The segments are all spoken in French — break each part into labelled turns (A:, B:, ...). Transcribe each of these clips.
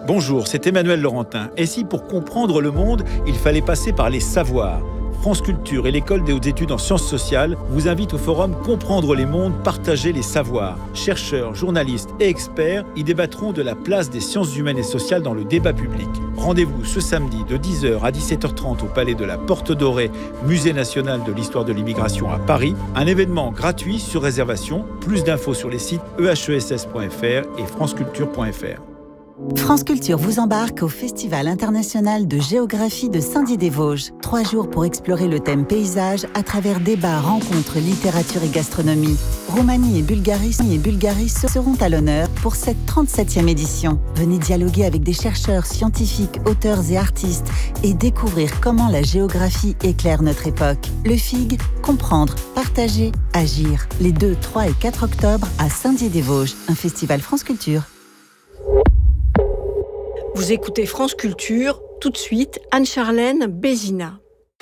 A: Bonjour, c'est Emmanuel Laurentin. Et si pour comprendre le monde, il fallait passer par les savoirs ? France Culture et l'École des hautes études en sciences sociales vous invitent au forum Comprendre les mondes, partager les savoirs. Chercheurs, journalistes et experts y débattront de la place des sciences humaines et sociales dans le débat public. Rendez-vous ce samedi de 10h à 17h30 au Palais de la Porte Dorée, Musée national de l'histoire de l'immigration à Paris. Un événement gratuit sur réservation. Plus d'infos sur les sites ehess.fr et franceculture.fr.
B: France Culture vous embarque au Festival international de géographie de Saint-Dié-des-Vosges. 3 jours pour explorer le thème paysage à travers débats, rencontres, littérature et gastronomie. Roumanie et Bulgarie seront à l'honneur pour cette 37e édition. Venez dialoguer avec des chercheurs, scientifiques, auteurs et artistes et découvrir comment la géographie éclaire notre époque. Le FIG, comprendre, partager, agir. Les 2, 3 et 4 octobre à Saint-Dié-des-Vosges. Un festival France Culture.
C: Vous écoutez France Culture, tout de suite, Anne-Charlène Bézina.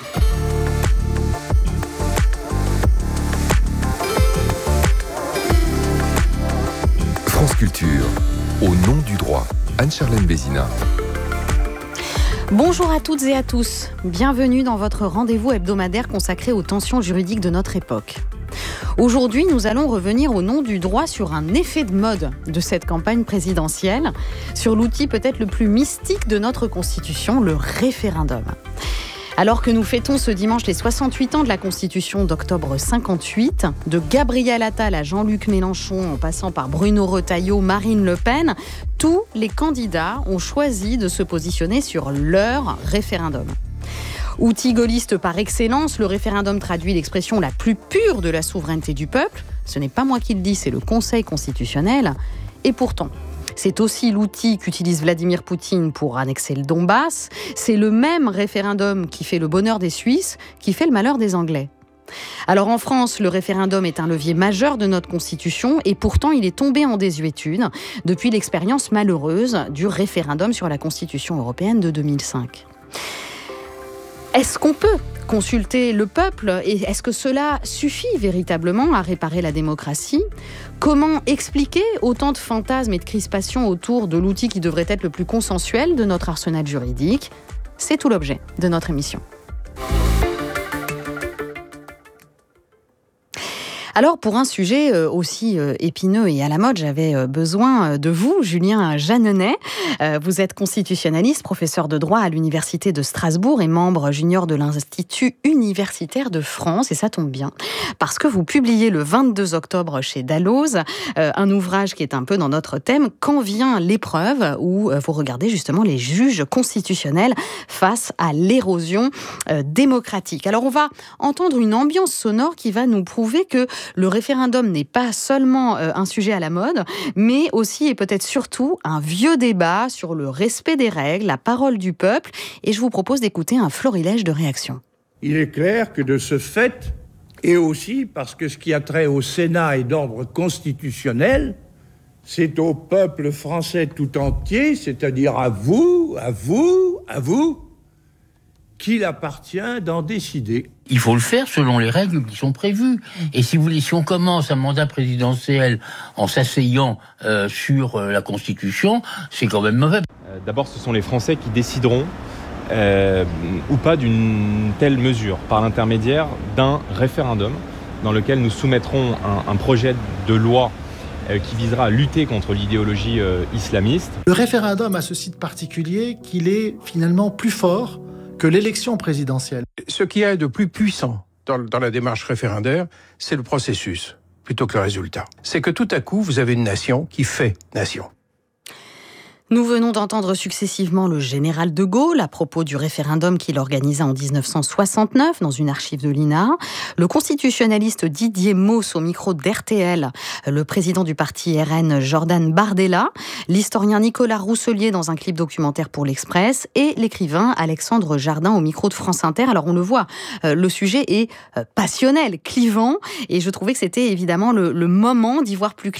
D: France Culture, au nom du droit, Anne-Charlène Bézina.
E: Bonjour à toutes et à tous, bienvenue dans votre rendez-vous hebdomadaire consacré aux tensions juridiques de notre époque. Aujourd'hui, nous allons revenir au nom du droit sur un effet de mode de cette campagne présidentielle, sur l'outil peut-être le plus mystique de notre Constitution, le référendum. Alors que nous fêtons ce dimanche les 68 ans de la Constitution d'octobre 58, de Gabriel Attal à Jean-Luc Mélenchon en passant par Bruno Retailleau, Marine Le Pen, tous les candidats ont choisi de se positionner sur leur référendum. Outil gaulliste par excellence, le référendum traduit l'expression la plus pure de la souveraineté du peuple. Ce n'est pas moi qui le dis, c'est le Conseil constitutionnel. Et pourtant, c'est aussi l'outil qu'utilise Vladimir Poutine pour annexer le Donbass. C'est le même référendum qui fait le bonheur des Suisses, qui fait le malheur des Anglais. Alors en France, le référendum est un levier majeur de notre Constitution et pourtant il est tombé en désuétude depuis l'expérience malheureuse du référendum sur la Constitution européenne de 2005. Est-ce qu'on peut consulter le peuple et est-ce que cela suffit véritablement à réparer la démocratie ? Comment expliquer autant de fantasmes et de crispations autour de l'outil qui devrait être le plus consensuel de notre arsenal juridique ? C'est tout l'objet de notre émission. Alors, pour un sujet aussi épineux et à la mode, j'avais besoin de vous, Julien Jeanneney. Vous êtes constitutionnaliste, professeur de droit à l'Université de Strasbourg et membre junior de l'Institut universitaire de France. Et ça tombe bien, parce que vous publiez le 22 octobre chez Dalloz un ouvrage qui est un peu dans notre thème, « Quand vient l'épreuve ?», où vous regardez justement les juges constitutionnels face à l'érosion démocratique. Alors, on va entendre une ambiance sonore qui va nous prouver que le référendum n'est pas seulement un sujet à la mode, mais aussi et peut-être surtout un vieux débat sur le respect des règles, la parole du peuple. Et je vous propose d'écouter un florilège de réactions.
F: Il est clair que de ce fait, et aussi parce que ce qui a trait au Sénat est d'ordre constitutionnel, c'est au peuple français tout entier, c'est-à-dire à vous, qu'il appartient d'en décider.
G: Il faut le faire selon les règles qui sont prévues. Et si vous voulez, si on commence un mandat présidentiel en s'asseyant sur la Constitution, c'est quand même mauvais.
H: D'abord, ce sont les Français qui décideront ou pas d'une telle mesure par l'intermédiaire d'un référendum dans lequel nous soumettrons un projet de loi qui visera à lutter contre l'idéologie islamiste.
I: Le référendum a ce site particulier qu'il est finalement plus fort que l'élection présidentielle.
J: Ce qu'il y a de plus puissant dans la démarche référendaire, c'est le processus, plutôt que le résultat. C'est que tout à coup, vous avez une nation qui fait nation.
E: Nous venons d'entendre successivement le général de Gaulle à propos du référendum qu'il organisa en 1969 dans une archive de l'INA, le constitutionnaliste Didier Mauss au micro d'RTL, le président du parti RN Jordan Bardella, l'historien Nicolas Rousselier dans un clip documentaire pour l'Express et l'écrivain Alexandre Jardin au micro de France Inter. Alors on le voit, le sujet est passionnel, clivant et je trouvais que c'était évidemment le moment d'y voir plus clair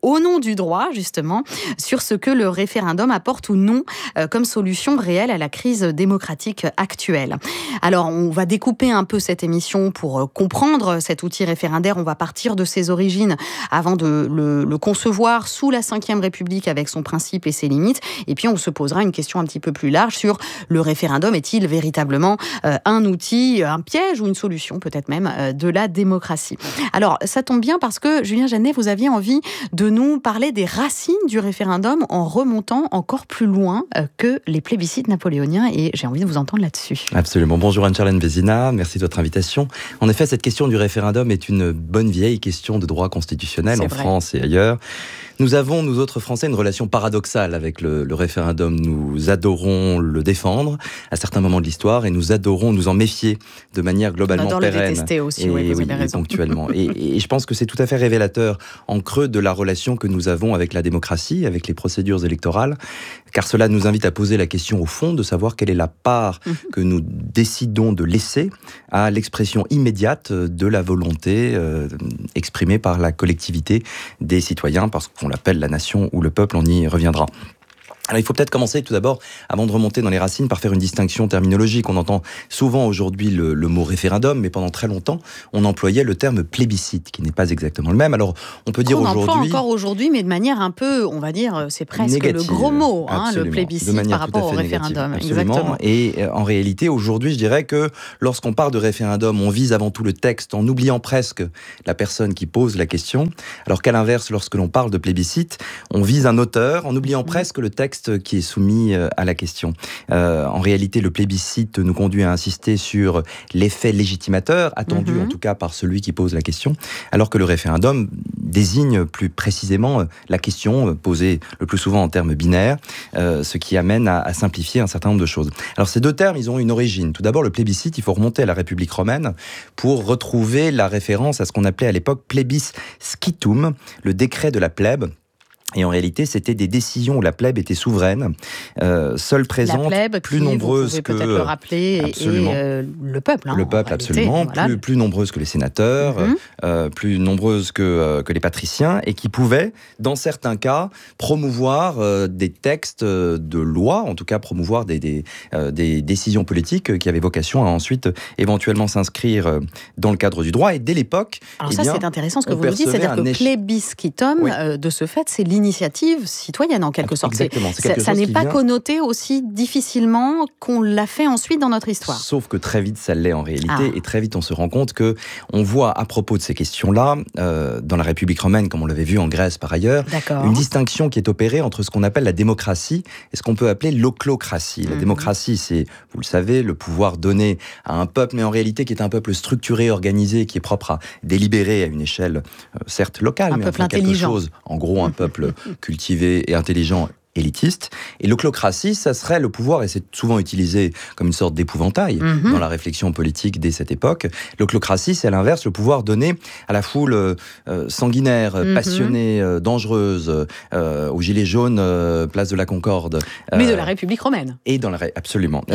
E: au nom du droit, justement, sur ce que le référendum apporte ou non comme solution réelle à la crise démocratique actuelle. Alors, on va découper un peu cette émission pour comprendre cet outil référendaire. On va partir de ses origines avant de le concevoir sous la Ve République avec son principe et ses limites. Et puis, on se posera une question un petit peu plus large sur le référendum. Est-il véritablement un outil, un piège ou une solution peut-être même de la démocratie? Alors, ça tombe bien parce que, Julien Jeannet, vous aviez envie de nous parler des racines du référendum en remontant encore plus loin que les plébiscites napoléoniens, et j'ai envie de vous entendre là-dessus.
K: Absolument. Bonjour Anne-Charlène Vézina, merci de votre invitation. En effet, cette question du référendum est une bonne vieille question de droit constitutionnel en France et ailleurs. Nous avons, nous autres Français, une relation paradoxale avec le référendum. Nous adorons le défendre à certains moments de l'histoire et nous adorons nous en méfier de manière globalement pérenne. On adore le détester aussi, oui, vous avez raison. Ponctuellement. Et je pense que c'est tout à fait révélateur en creux de la relation que nous avons avec la démocratie, avec les procédures électorales, car cela nous invite à poser la question au fond de savoir quelle est la part que nous décidons de laisser à l'expression immédiate de la volonté exprimée par la collectivité des citoyens, parce qu'on l'appelle la nation ou le peuple, on y reviendra. Alors, il faut peut-être commencer tout d'abord, avant de remonter dans les racines, par faire une distinction terminologique. On entend souvent aujourd'hui le mot référendum, mais pendant très longtemps, on employait le terme plébiscite, qui n'est pas exactement le même. Alors, on peut dire aujourd'hui... On emploie
E: encore aujourd'hui, mais de manière un peu, on va dire, c'est presque négative, le gros mot, le plébiscite par rapport au référendum.
K: Exactement. Et en réalité, aujourd'hui, je dirais que lorsqu'on parle de référendum, on vise avant tout le texte, en oubliant presque la personne qui pose la question, alors qu'à l'inverse, lorsque l'on parle de plébiscite, on vise un auteur, en oubliant presque le texte qui est soumis à la question. En réalité, le plébiscite nous conduit à insister sur l'effet légitimateur, attendu en tout cas par celui qui pose la question, alors que le référendum désigne plus précisément la question posée le plus souvent en termes binaires, ce qui amène à simplifier un certain nombre de choses. Alors ces deux termes, ils ont une origine. Tout d'abord, le plébiscite, il faut remonter à la République romaine pour retrouver la référence à ce qu'on appelait à l'époque plebiscitum, le décret de la plèbe. Et en réalité, c'était des décisions où la plèbe était souveraine, seule présente,
E: la plèbe,
K: plus nombreuse que...
E: peut-être le rappeler, et le peuple.
K: Le peuple, absolument. Voilà. Plus nombreuse que les sénateurs, plus nombreuse que les patriciens, et qui pouvaient, dans certains cas, promouvoir des textes de loi, en tout cas promouvoir des décisions politiques qui avaient vocation à ensuite éventuellement s'inscrire dans le cadre du droit. Et dès l'époque...
E: Alors ça, c'est intéressant ce que vous nous dites, c'est-à-dire que plébiscitum, de ce fait, c'est l'initiative citoyenne en quelque sorte.
K: Exactement.
E: Ça n'est pas connoté aussi difficilement qu'on l'a fait ensuite dans notre histoire.
K: Sauf que très vite ça l'est en réalité, et très vite on se rend compte que on voit à propos de ces questions-là, dans la République romaine, comme on l'avait vu en Grèce par ailleurs, une distinction qui est opérée entre ce qu'on appelle la démocratie et ce qu'on peut appeler l'oclocratie. La démocratie, c'est, vous le savez, le pouvoir donné à un peuple, mais en réalité qui est un peuple structuré, organisé, qui est propre à délibérer à une échelle certes locale, mais enfin quelque chose, en gros un peuple cultivé et intelligent, élitiste. Et l'oclocratie, ça serait le pouvoir, et c'est souvent utilisé comme une sorte d'épouvantail dans la réflexion politique dès cette époque. L'oclocratie, c'est à l'inverse le pouvoir donné à la foule sanguinaire, passionnée, dangereuse, aux gilets jaunes, place de la Concorde.
E: Mais de la République romaine.
K: Et absolument.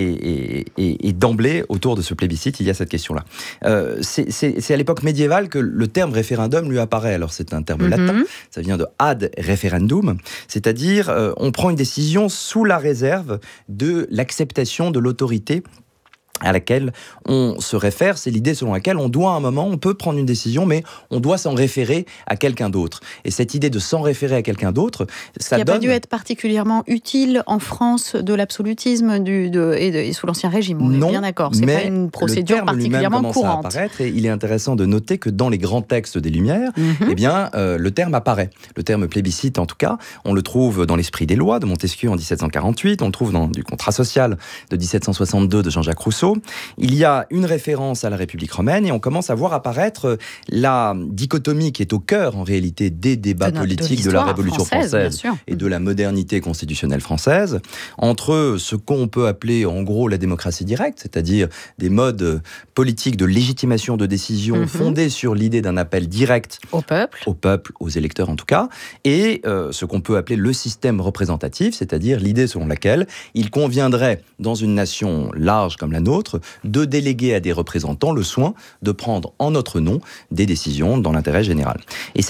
K: Et d'emblée, autour de ce plébiscite, il y a cette question-là. C'est à l'époque médiévale que le terme référendum lui apparaît. Alors c'est un terme latin, ça vient de ad referendum, c'est-à-dire on prend une décision sous la réserve de l'acceptation de l'autorité à laquelle on se réfère. C'est l'idée selon laquelle on doit à un moment, on peut prendre une décision, mais on doit s'en référer à quelqu'un d'autre. Et cette idée de s'en référer à quelqu'un d'autre, ça donne...
E: Qui n'a pas dû être particulièrement utile en France de l'absolutisme et sous l'Ancien Régime, on est bien d'accord. C'est pas une procédure particulièrement courante.
K: À apparaître, et il est intéressant de noter que dans les grands textes des Lumières, eh bien, le terme apparaît. Le terme plébiscite, en tout cas, on le trouve dans l'Esprit des lois de Montesquieu en 1748, on le trouve dans du Contrat social de 1762 de Jean-Jacques Rousseau. Il y a une référence à la République romaine et on commence à voir apparaître la dichotomie qui est au cœur en réalité des débats politiques de la Révolution française et de la modernité constitutionnelle française, entre ce qu'on peut appeler en gros la démocratie directe, c'est-à-dire des modes politiques de légitimation de décision fondés sur l'idée d'un appel direct
E: au peuple,
K: aux électeurs en tout cas, et ce qu'on peut appeler le système représentatif, c'est-à-dire l'idée selon laquelle il conviendrait dans une nation large comme la nôtre de déléguer à des représentants le soin de prendre en notre nom des décisions dans l'intérêt général. Et cette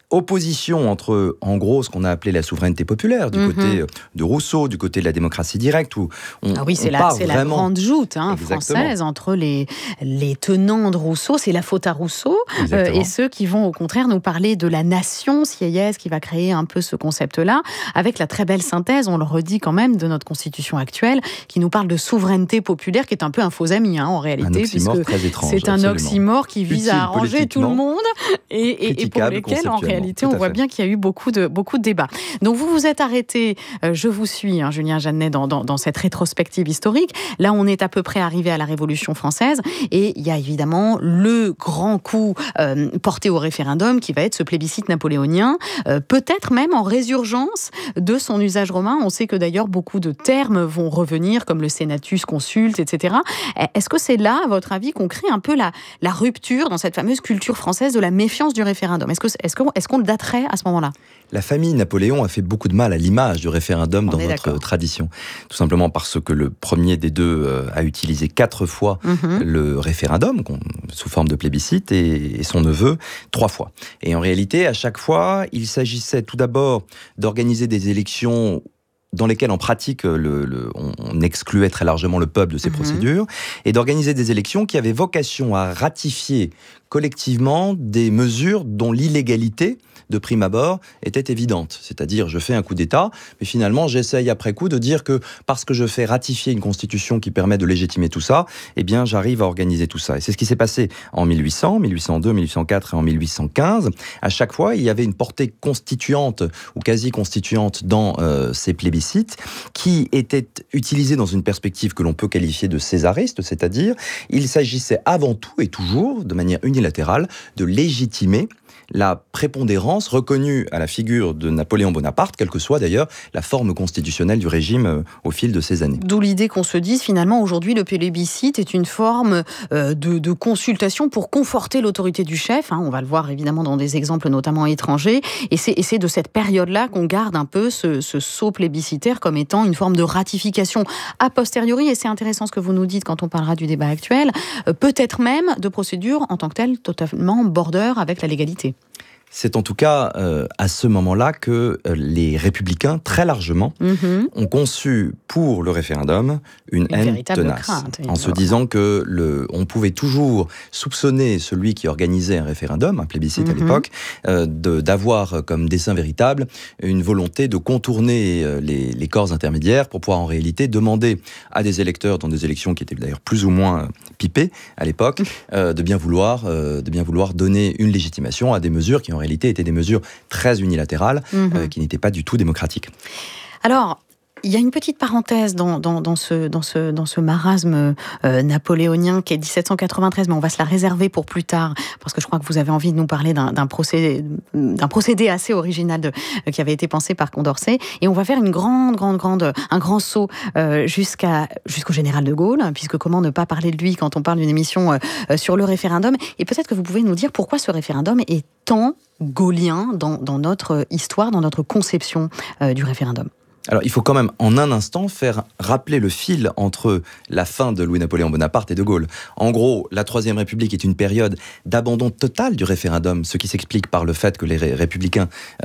K: opposition entre, en gros, ce qu'on a appelé la souveraineté populaire, du côté de Rousseau, du côté de la démocratie directe, où
E: c'est la grande joute française entre les tenants de Rousseau, c'est la faute à Rousseau, et ceux qui vont au contraire nous parler de la nation, Sieyès, qui va créer un peu ce concept-là, avec la très belle synthèse, on le redit quand même, de notre constitution actuelle, qui nous parle de souveraineté populaire, qui est un peu un faux ami, en réalité, puisque
K: très étrange,
E: c'est un
K: absolument.
E: Oxymore qui vise à arranger tout le monde, et pour lesquels, en réalité, on voit bien qu'il y a eu beaucoup de débats. Donc vous vous êtes arrêté, je vous suis, Julien Jeannet, dans cette rétrospective historique. Là, on est à peu près arrivé à la Révolution française, et il y a évidemment le grand coup porté au référendum, qui va être ce plébiscite napoléonien, peut-être même en résurgence de son usage romain. On sait que d'ailleurs, beaucoup de termes vont revenir, comme le senatus, consulte, etc. Est-ce que c'est là, à votre avis, qu'on crée un peu la rupture dans cette fameuse culture française de la méfiance du référendum ? Est-ce qu'on le daterait à ce moment-là ?
K: La famille Napoléon a fait beaucoup de mal à l'image du référendum dans notre tradition. Tout simplement parce que le premier des deux a utilisé 4 fois le référendum, sous forme de plébiscite, et son neveu 3 fois. Et en réalité, à chaque fois, il s'agissait tout d'abord d'organiser des élections dans lesquelles, en pratique, on excluait très largement le peuple de ces procédures, et d'organiser des élections qui avaient vocation à ratifier collectivement des mesures dont l'illégalité, de prime abord, était évidente. C'est-à-dire, je fais un coup d'État, mais finalement, j'essaye après coup de dire que parce que je fais ratifier une constitution qui permet de légitimer tout ça, eh bien, j'arrive à organiser tout ça. Et c'est ce qui s'est passé en 1800, 1802, 1804 et en 1815. À chaque fois, il y avait une portée constituante ou quasi-constituante dans ces plébiscites qui étaient utilisés dans une perspective que l'on peut qualifier de césariste, c'est-à-dire, il s'agissait avant tout et toujours, de manière unilatérale, de légitimer la prépondérance reconnue à la figure de Napoléon Bonaparte, quelle que soit d'ailleurs la forme constitutionnelle du régime au fil de ces années.
E: D'où l'idée qu'on se dise finalement aujourd'hui le plébiscite est une forme de consultation pour conforter l'autorité du chef. On va le voir évidemment dans des exemples notamment étrangers. Et c'est de cette période-là qu'on garde un peu ce sceau plébiscitaire comme étant une forme de ratification a posteriori. Et c'est intéressant ce que vous nous dites quand on parlera du débat actuel. Peut-être même de procédures en tant que telles totalement border avec la légalité.
K: C'est en tout cas à ce moment-là que les républicains, très largement, ont conçu pour le référendum une haine tenace. Crainte, en se disant que on pouvait toujours soupçonner celui qui organisait un référendum, un plébiscite à l'époque, d'avoir comme dessein véritable une volonté de contourner les corps intermédiaires pour pouvoir en réalité demander à des électeurs dans des élections qui étaient d'ailleurs plus ou moins pipées à l'époque, de bien vouloir donner une légitimation à des mesures qui en réalité étaient des mesures très unilatérales, qui n'étaient pas du tout démocratiques.
E: Alors, il y a une petite parenthèse dans ce marasme napoléonien qui est 1793, mais on va se la réserver pour plus tard, parce que je crois que vous avez envie de nous parler d'un procédé assez original qui avait été pensé par Condorcet, et on va faire un grand saut jusqu'au général de Gaulle, puisque comment ne pas parler de lui quand on parle d'une émission sur le référendum, et peut-être que vous pouvez nous dire pourquoi ce référendum est tant gaulien dans notre histoire, dans notre conception du référendum.
K: Alors, il faut quand même, en un instant, faire rappeler le fil entre la fin de Louis-Napoléon Bonaparte et de Gaulle. En gros, la Troisième République est une période d'abandon total du référendum, ce qui s'explique par le fait que les républicains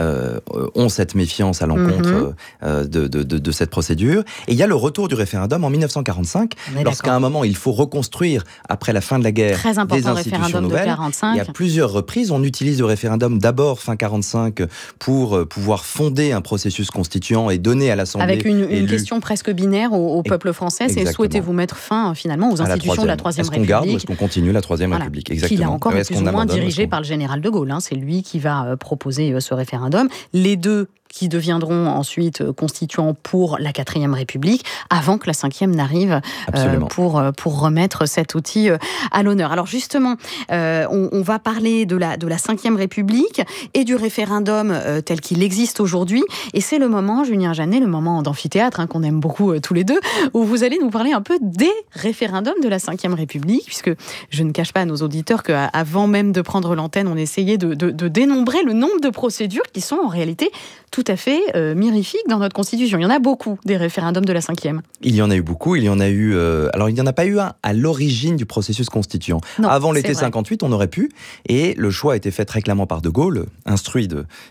K: ont cette méfiance à l'encontre de cette procédure. Et il y a le retour du référendum en 1945, lorsqu'à un moment, il faut reconstruire, après la fin de la guerre, des institutions nouvelles. Et à plusieurs reprises, on utilise le référendum d'abord fin 45 pour pouvoir fonder un processus constituant et donner à l'Assemblée.
E: Avec une question presque binaire au peuple français, c'est souhaitez-vous mettre fin finalement aux institutions de la Troisième République ?
K: Est-ce qu'on garde ou est-ce qu'on continue la Troisième République ? Exactement.
E: Qui là encore est plus ou moins dirigé par le général de Gaulle. C'est lui qui va proposer ce référendum. Les deux qui deviendront ensuite constituants pour la 4e République, avant que la 5e n'arrive pour remettre cet outil à l'honneur. Alors justement, on va parler de la 5e République et du référendum tel qu'il existe aujourd'hui. Et c'est le moment, Julien Jeannet, le moment d'amphithéâtre qu'on aime beaucoup tous les deux, où vous allez nous parler un peu des référendums de la 5e République, puisque je ne cache pas à nos auditeurs qu'avant même de prendre l'antenne, on essayait de dénombrer le nombre de procédures qui sont en réalité tout tout à fait mirifique dans notre Constitution. Il y en a beaucoup, des référendums de la 5e.
K: Il y en a eu beaucoup. Il y en a eu... alors, il n'y en a pas eu un à l'origine du processus constituant. Non, avant l'été 58, on aurait pu. Et le choix a été fait très clairement par De Gaulle, instruit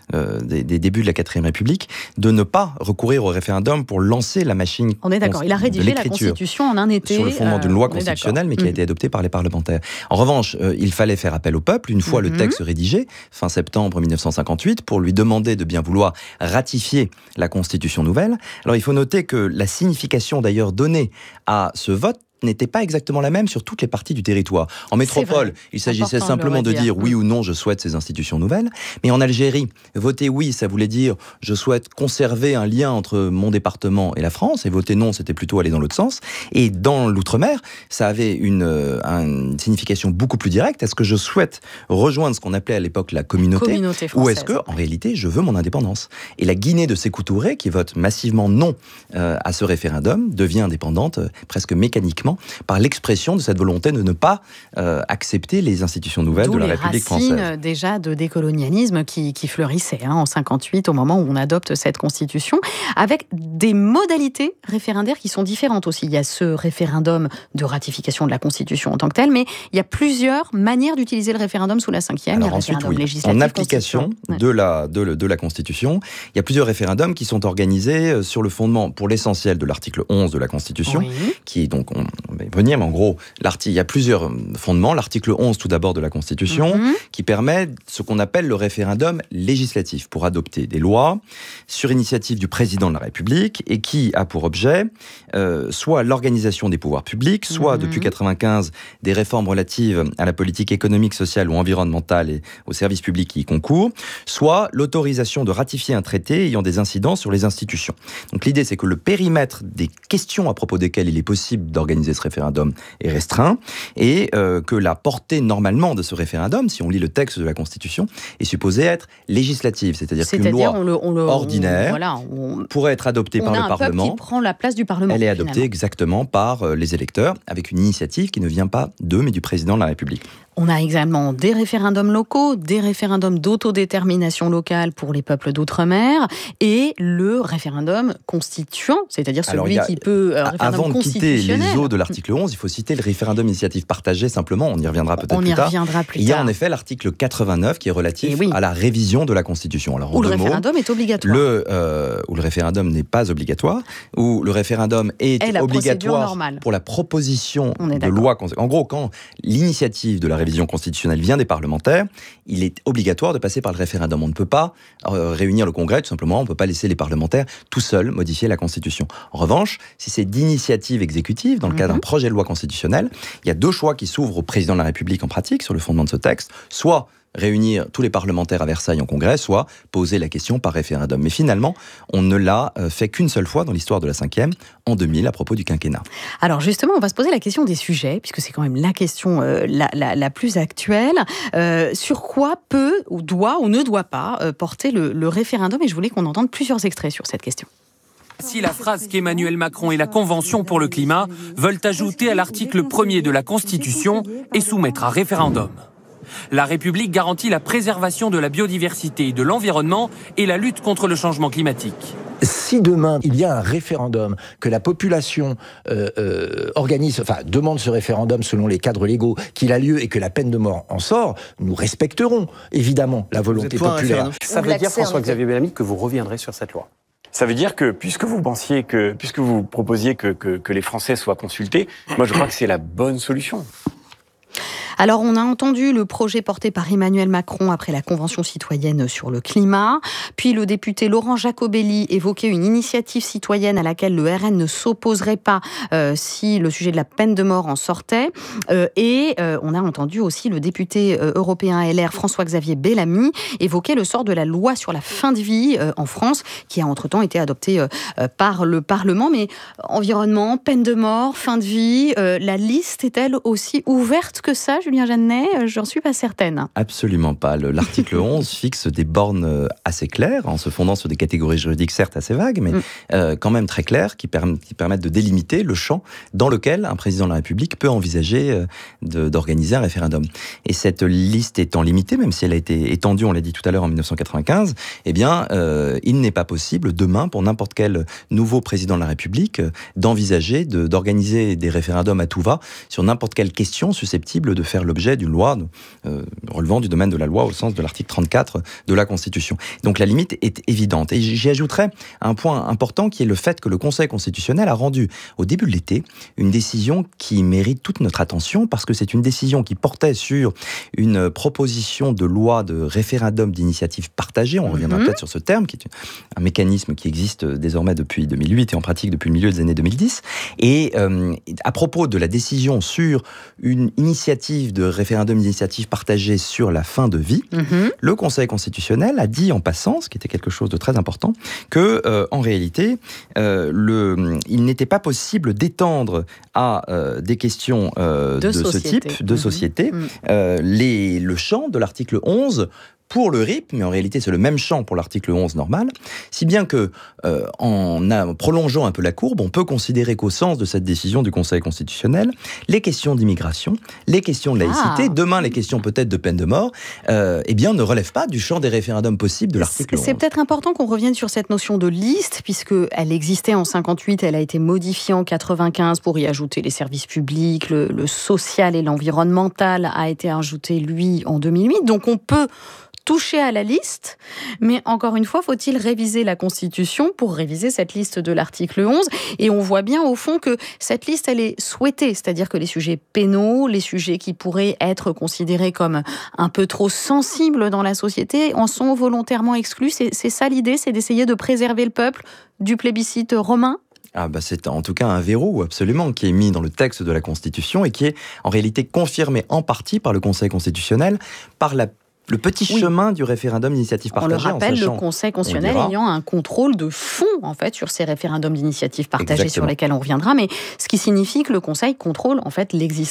K: des débuts de la 4e République, de ne pas recourir au référendum pour lancer la machine.
E: On est d'accord. Il a rédigé la Constitution en un été.
K: Sur le fondement d'une loi constitutionnelle, mais qui a été adoptée par les parlementaires. En revanche, il fallait faire appel au peuple, une fois le texte rédigé, fin septembre 1958, pour lui demander de bien vouloir ratifier la Constitution nouvelle. Alors il faut noter que la signification d'ailleurs donnée à ce vote n'était pas exactement la même sur toutes les parties du territoire. En métropole, il s'agissait simplement de dire oui ou non, je souhaite ces institutions nouvelles. Mais en Algérie, voter oui, ça voulait dire je souhaite conserver un lien entre mon département et la France, et voter non, c'était plutôt aller dans l'autre sens. Et dans l'outre-mer, ça avait une signification beaucoup plus directe. Est-ce que je souhaite rejoindre ce qu'on appelait à l'époque la communauté française, ou est-ce que, en réalité, je veux mon indépendance? Et la Guinée de Sékou Touré, qui vote massivement non à ce référendum, devient indépendante presque mécaniquement par l'expression de cette volonté de ne pas accepter les institutions nouvelles de la République française.
E: D'où les racines déjà de décolonialisme qui fleurissaient en 58 au moment où on adopte cette Constitution, avec des modalités référendaires qui sont différentes aussi. Il y a ce référendum de ratification de la Constitution en tant que tel, mais il y a plusieurs manières d'utiliser le référendum sous la 5e.
K: Alors il y a ensuite, en application de la Constitution, il y a plusieurs référendums qui sont organisés sur le fondement, pour l'essentiel, de l'article 11 de la Constitution, qui est donc... On va y venir, mais en gros, il y a plusieurs fondements. L'article 11, tout d'abord, de la Constitution, qui permet ce qu'on appelle le référendum législatif pour adopter des lois sur initiative du président de la République et qui a pour objet soit l'organisation des pouvoirs publics, soit, depuis 1995, des réformes relatives à la politique économique, sociale ou environnementale et aux services publics qui y concourent, soit l'autorisation de ratifier un traité ayant des incidences sur les institutions. Donc l'idée, c'est que le périmètre des questions à propos desquelles il est possible d'organiser ce référendum est restreint et que la portée normalement de ce référendum, si on lit le texte de la Constitution, est supposée être législative, c'est-à-dire qu'une loi ordinaire pourrait être adoptée par le Parlement.
E: On a un peuple qui prend la place du Parlement.
K: Elle est adoptée exactement par les électeurs avec une initiative qui ne vient pas d'eux mais du président de la République.
E: On a également des référendums locaux, des référendums d'autodétermination locale pour les peuples d'outre-mer et le référendum constituant, c'est-à-dire celui qui peut...
K: Avant de quitter les eaux de l'article 11, il faut citer le référendum d'initiative partagée simplement, on y reviendra peut-être plus tard. Il y a en effet l'article 89 qui est relatif à la révision de la Constitution. Alors,
E: où le référendum est obligatoire.
K: Où le référendum n'est pas obligatoire, où le référendum est obligatoire pour la proposition de loi. En gros, quand l'initiative de la révision constitutionnelle vient des parlementaires, il est obligatoire de passer par le référendum. On ne peut pas réunir le Congrès, tout simplement, on ne peut pas laisser les parlementaires tout seuls modifier la Constitution. En revanche, si c'est d'initiative exécutive, dans le cadre d'un projet de loi constitutionnelle, il y a deux choix qui s'ouvrent au président de la République en pratique, sur le fondement de ce texte, soit réunir tous les parlementaires à Versailles en congrès, soit poser la question par référendum. Mais finalement, on ne l'a fait qu'une seule fois dans l'histoire de la 5e, en 2000, à propos du quinquennat.
E: Alors justement, on va se poser la question des sujets, puisque c'est quand même la question la plus actuelle. Sur quoi peut, ou doit, ou ne doit pas porter le référendum? Et je voulais qu'on entende plusieurs extraits sur cette question.
L: Si la phrase qu'Emmanuel Macron et la Convention pour le climat veulent ajouter à l'article 1er de la Constitution et soumettre à référendum. La République garantit la préservation de la biodiversité et de l'environnement et la lutte contre le changement climatique.
M: Si demain il y a un référendum, que la population demande ce référendum selon les cadres légaux, qu'il a lieu et que la peine de mort en sort, nous respecterons évidemment la volonté populaire.
N: Ça veut dire, François-Xavier Bellamy, que vous reviendrez sur cette loi? Ça veut dire que, puisque vous proposiez que les Français soient consultés, moi je crois que c'est la bonne solution.
E: Alors, on a entendu le projet porté par Emmanuel Macron après la Convention citoyenne sur le climat. Puis, le député Laurent Jacobelli évoquait une initiative citoyenne à laquelle le RN ne s'opposerait pas si le sujet de la peine de mort en sortait. Et on a entendu aussi le député européen LR François-Xavier Bellamy évoquer le sort de la loi sur la fin de vie en France, qui a entre-temps été adoptée par le Parlement. Mais environnement, peine de mort, fin de vie, la liste est-elle aussi ouverte que ça, Julien Jeannet? J'en suis pas certaine.
K: Absolument pas. L'article 11 fixe des bornes assez claires, en se fondant sur des catégories juridiques certes assez vagues, mais quand même très claires, qui permettent de délimiter le champ dans lequel un président de la République peut envisager d'organiser un référendum. Et cette liste étant limitée, même si elle a été étendue, on l'a dit tout à l'heure, en 1995, eh bien, il n'est pas possible demain pour n'importe quel nouveau président de la République d'envisager d'organiser des référendums à tout va sur n'importe quelle question susceptible de faire l'objet d'une loi relevant du domaine de la loi au sens de l'article 34 de la Constitution. Donc la limite est évidente. Et j'y ajouterais un point important qui est le fait que le Conseil constitutionnel a rendu au début de l'été une décision qui mérite toute notre attention parce que c'est une décision qui portait sur une proposition de loi de référendum d'initiative partagée. On reviendra peut-être sur ce terme qui est un mécanisme qui existe désormais depuis 2008 et en pratique depuis le milieu des années 2010. Et à propos de la décision sur une initiative de référendum d'initiative partagée sur la fin de vie, le Conseil constitutionnel a dit en passant, ce qui était quelque chose de très important, que en réalité, il n'était pas possible d'étendre à des questions de ce type, de société, le champ de l'article 11 pour le RIP, mais en réalité c'est le même champ pour l'article 11 normal, si bien que en prolongeant un peu la courbe, on peut considérer qu'au sens de cette décision du Conseil constitutionnel, les questions d'immigration, les questions de laïcité, demain les questions peut-être de peine de mort, eh bien ne relèvent pas du champ des référendums possibles de l'article 11.
E: C'est peut-être important qu'on revienne sur cette notion de liste, puisqu'elle existait en 58, elle a été modifiée en 95 pour y ajouter les services publics, le social et l'environnemental a été ajouté, lui, en 2008. Donc on peut toucher à la liste, mais encore une fois, faut-il réviser la Constitution pour réviser cette liste de l'article 11 ? Et on voit bien au fond que cette liste, elle est souhaitée, c'est-à-dire que les sujets pénaux, les sujets qui pourraient être considérés comme un peu trop sensibles dans la société, en sont volontairement exclus. C'est ça l'idée, c'est d'essayer de préserver le peuple du plébiscite romain ?
K: C'est en tout cas un verrou absolument qui est mis dans le texte de la Constitution et qui est en réalité confirmé en partie par le Conseil constitutionnel par le petit chemin du référendum d'initiative partagée.
E: On le rappelle, le Conseil constitutionnel ayant un contrôle de fond, en fait, sur ces référendums d'initiative partagée sur lesquels on reviendra, mais ce qui signifie que le Conseil contrôle, en fait, l'existence